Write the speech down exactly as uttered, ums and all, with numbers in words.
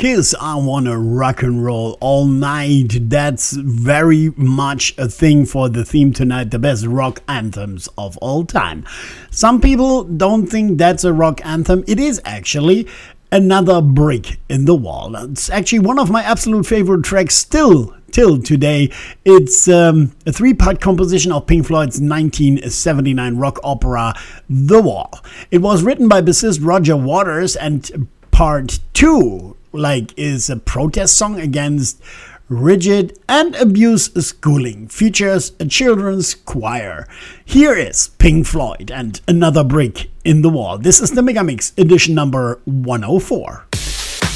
'Cause I wanna rock and roll all night. That's very much a thing for the theme tonight, the best rock anthems of all time. Some people don't think that's a rock anthem. It is actually another brick in the wall. It's actually one of my absolute favorite tracks still till today. It's um, a three-part composition of Pink Floyd's nineteen seventy-nine rock opera The Wall. It was written by bassist Roger Waters, and part two like is a protest song against rigid and abuse schooling, features a children's choir. Here is Pink Floyd and Another Brick in the Wall. This is the Megamix edition number one oh four.